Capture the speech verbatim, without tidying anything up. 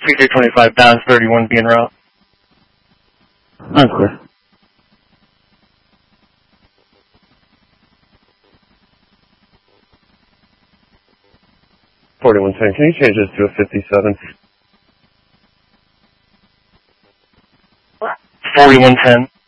P J twenty-five, Bass thirty-one, be en route. That's clear. forty-one ten, can you change this to a fifty-seven? forty-one ten.